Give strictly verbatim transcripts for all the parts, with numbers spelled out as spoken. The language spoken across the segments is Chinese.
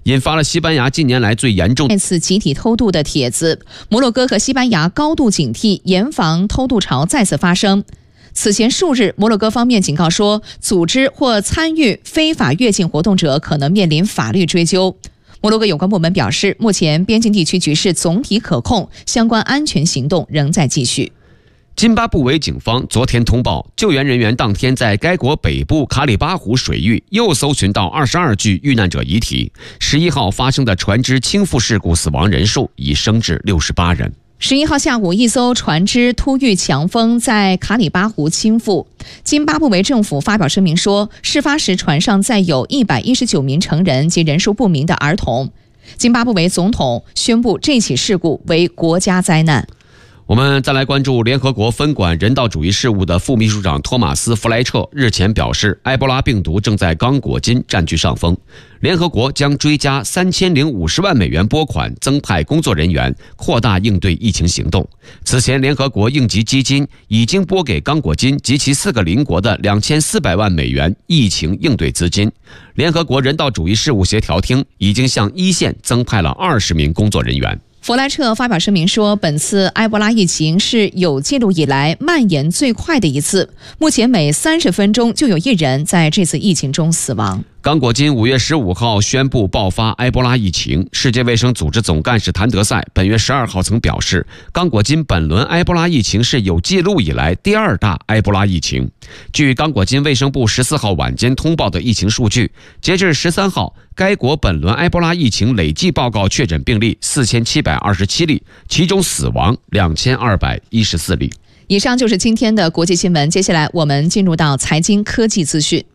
引发了西班牙近年来最严重这次集体偷渡的帖子。摩洛哥和西班牙高度警惕，严防偷渡潮再次发生。此前数日，摩洛哥方面警告说，组织或参与非法越境活动者可能面临法律追究。摩洛哥有关部门表示，目前边境地区局势总体可控，相关安全行动仍在继续。 津巴布韦警方昨天通报，救援人员当天在该国北部卡里巴湖水域又搜寻到二十二具遇难者遗体。十一号发生的船只倾覆事故死亡人数已升至六十八人。 十一号下午，一艘船只突遇强风，在卡里巴湖倾覆。津巴布韦政府发表声明说，事发时船上载有一百一十九名成人及人数不明的儿童。津巴布韦总统宣布这起事故为国家灾难。 我们再来关注联合国分管人道主义事务的副秘书长托马斯·弗莱彻日前表示，埃博拉病毒正在刚果金占据上风，联合国将追加三千零五十万美元拨款，增派工作人员，扩大应对疫情行动。此前，联合国应急基金已经拨给刚果金及其四个邻国的两千四百万美元疫情应对资金。联合国人道主义事务协调厅已经向一线增派了二十名工作人员。 弗莱彻发表声明说，本次埃博拉疫情是有记录以来蔓延最快的一次，目前每三十分钟就有一人在这次疫情中死亡。 刚果金五月十五号宣布爆发埃博拉疫情，世界卫生组织总干事谭德赛本月十二号曾表示，刚果金本轮埃博拉疫情是有记录以来第二大埃博拉疫情。据刚果金卫生部十四号晚间通报的疫情数据，截至十三号，该国本轮埃博拉疫情累计报告确诊病例四千七百二十七例，其中死亡两千二百一十四例。 以上就是今天的国际新闻，接下来我们进入到财经科技资讯。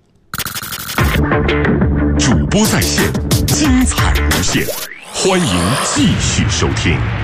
主播在线，精彩无限，欢迎继续收听。